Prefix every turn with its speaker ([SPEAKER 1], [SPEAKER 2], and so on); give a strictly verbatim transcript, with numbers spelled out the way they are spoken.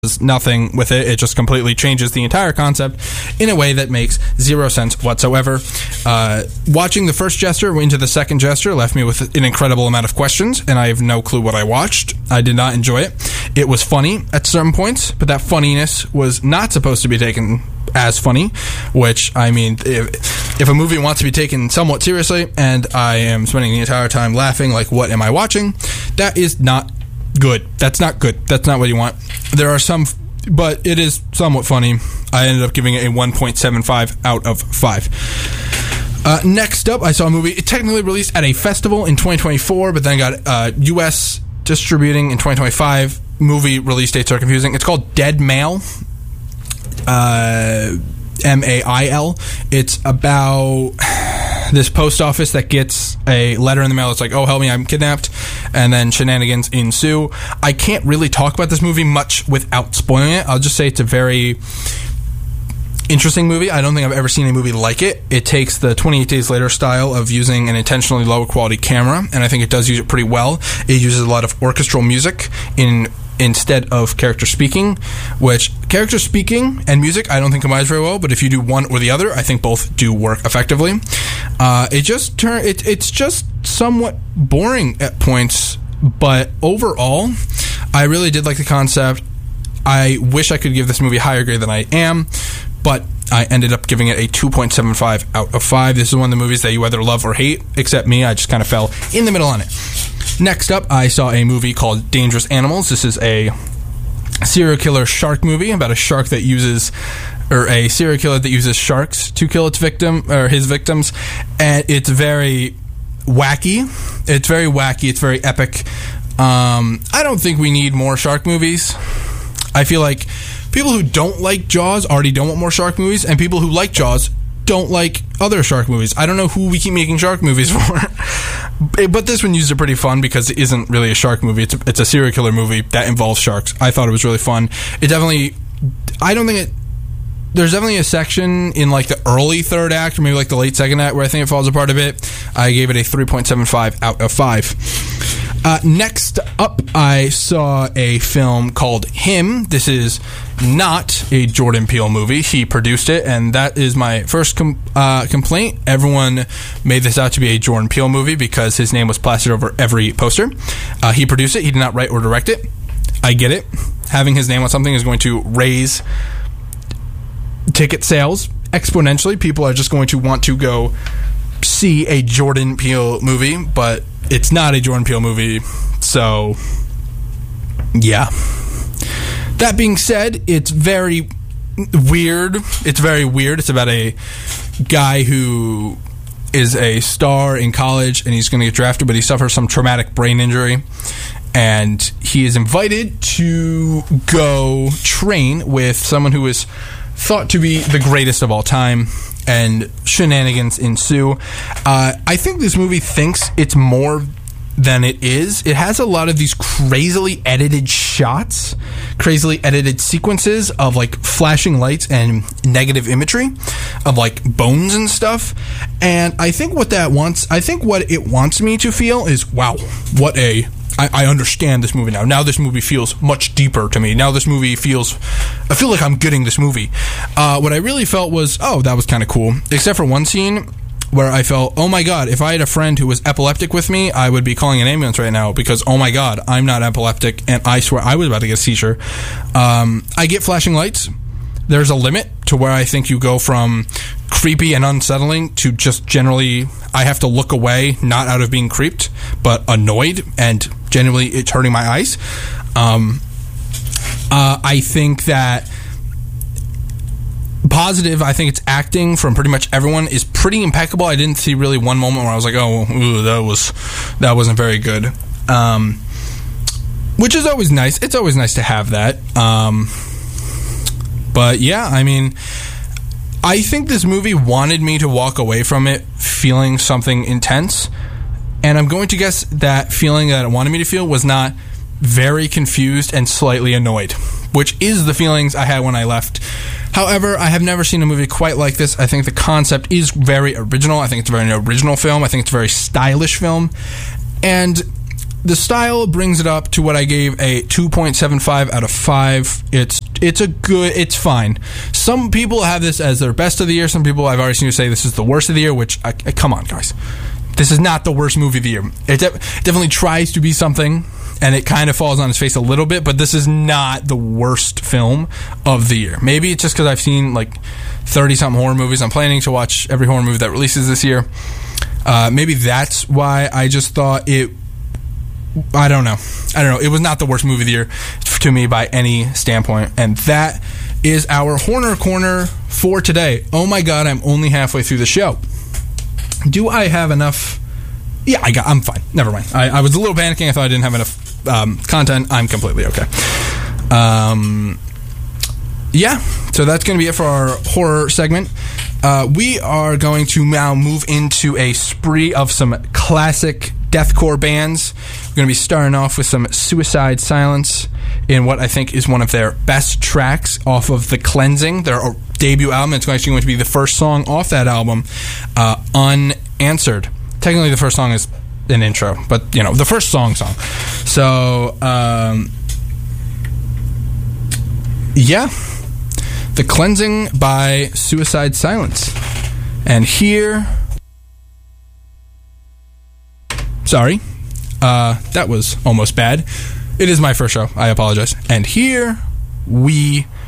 [SPEAKER 1] nothing with it. It just completely changes the entire concept in a way that makes zero sense whatsoever. Uh, watching the first Jester into the second Jester left me with an incredible amount of questions, and I have no clue what I watched. I did not enjoy it. It was funny at certain points, but that funniness was not supposed to be taken as funny, which, I mean, if, if a movie wants to be taken somewhat seriously, and I am spending the entire time laughing like, what am I watching? That is not good. That's not good. That's not what you want. There are some, but it is somewhat funny. I ended up giving it a one point seven five out of five. Uh, next up, I saw a movie. It technically released at a festival in twenty twenty-four, but then got uh, U S distributing in twenty twenty-five. Movie release dates are confusing. It's called Dead Mail. Uh, M A I L. It's about this post office that gets a letter in the mail. It's like, oh, help me, I'm kidnapped. And then shenanigans ensue. I can't really talk about this movie much without spoiling it. I'll just say it's a very interesting movie. I don't think I've ever seen a movie like it. It takes the twenty-eight Days Later style of using an intentionally lower quality camera, and I think it does use it pretty well. It uses a lot of orchestral music in instead of character speaking, which character speaking and music I don't think combines very well, but if you do one or the other, I think both do work effectively. Uh, it just turn it, it's just somewhat boring at points, but overall, I really did like the concept. I wish I could give this movie a higher grade than I am, but I ended up giving it a two point seven five out of five. This is one of the movies that you either love or hate, except me. I just kind of fell in the middle on it. Next up, I saw a movie called Dangerous Animals. This is a serial killer shark movie about a shark that uses, or a serial killer that uses sharks to kill its victim, or his victims, and it's very wacky. It's very wacky. It's very epic. Um, I don't think we need more shark movies. I feel like people who don't like Jaws already don't want more shark movies, and people who like Jaws don't like other shark movies. I don't know who we keep making shark movies for. But this one used it pretty fun because it isn't really a shark movie. It's a, it's a serial killer movie that involves sharks. I thought it was really fun. It definitely, I don't think it, there's definitely a section in like the early third act or maybe like the late second act where I think it falls apart a bit. I gave it a three point seven five out of five. Uh, next up, I saw a film called Him. This is not a Jordan Peele movie. He produced it, and that is my first com- uh, complaint. Everyone made this out to be a Jordan Peele movie because his name was plastered over every poster. Uh, he produced it. He did not write or direct it. I get it. Having his name on something is going to raise ticket sales exponentially. People are just going to want to go see a Jordan Peele movie, but it's not a Jordan Peele movie, so yeah. That being said, it's very weird. It's very weird. It's about a guy who is a star in college, and he's going to get drafted, but he suffers some traumatic brain injury, and he is invited to go train with someone who is thought to be the greatest of all time, and shenanigans ensue. Uh, I think this movie thinks it's more than it is. It has a lot of these crazily edited shots, crazily edited sequences of like flashing lights and negative imagery of like bones and stuff. And I think what that wants, I think what it wants me to feel is, wow, what a I, I understand this movie now. Now this movie feels much deeper to me. Now this movie feels... I feel like I'm getting this movie. Uh, what I really felt was, oh, that was kind of cool. Except for one scene where I felt, oh my god, if I had a friend who was epileptic with me, I would be calling an ambulance right now because, oh my god, I'm not epileptic, and I swear I was about to get a seizure. Um, I get flashing lights. There's a limit to where I think you go from creepy and unsettling to just generally, I have to look away, not out of being creeped, but annoyed, and genuinely it's hurting my eyes. Um, uh, I think that positive, I think it's acting from pretty much everyone is pretty impeccable. I didn't see really one moment where I was like, oh, ooh, that was that wasn't very good. Um, which is always nice. It's always nice to have that. Um, but yeah, I mean, I think this movie wanted me to walk away from it feeling something intense, and I'm going to guess that feeling that it wanted me to feel was not very confused and slightly annoyed, which is the feelings I had when I left. However, I have never seen a movie quite like this. I think the concept is very original. I think it's a very original film. I think it's a very stylish film. And the style brings it up to what I gave a two point seven five out of five. It's it's a good, it's fine. Some people have this as their best of the year. Some people I've already seen you say this is the worst of the year, which, I, I, come on, guys. This is not the worst movie of the year. It de- definitely tries to be something, and it kind of falls on its face a little bit, but this is not the worst film of the year. Maybe it's just because I've seen like thirty-something horror movies. I'm planning to watch every horror movie that releases this year. Uh, maybe that's why I just thought it... I don't know. I don't know. It was not the worst movie of the year to me by any standpoint. And that is our Horner Corner for today. Oh my God, I'm only halfway through the show. Do I have enough? Yeah, I got. I'm fine. Never mind. I, I was a little panicking. I thought I didn't have enough um, content. I'm completely okay. Um, yeah. So that's going to be it for our horror segment. Uh, we are going to now move into a spree of some classic deathcore bands. We're going to be starting off with some Suicide Silence in what I think is one of their best tracks off of The Cleansing, their debut album. It's actually going to be the first song off that album, uh, Unanswered. Technically, the first song is an intro, but, you know, the first song song. So, um, yeah. The Cleansing by Suicide Silence. And here... Sorry. Uh, that was almost bad. It is my first show. I apologize. And here we